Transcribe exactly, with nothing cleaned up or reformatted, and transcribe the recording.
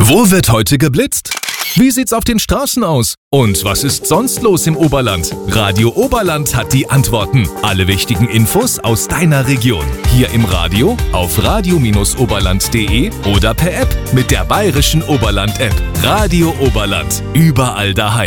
Wo wird heute geblitzt? Wie sieht's auf den Straßen aus? Und was ist sonst los im Oberland? Radio Oberland hat die Antworten. Alle wichtigen Infos aus deiner Region. Hier im Radio, auf radio oberland punkt de oder per App mit der bayerischen Oberland-App. Radio Oberland. Überall daheim.